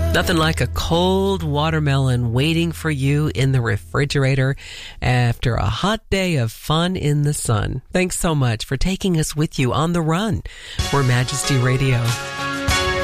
Nothing like a cold watermelon waiting for you in the refrigerator after a hot day of fun in the sun. Thanks so much for taking us with you on the run. We're Majesty Radio.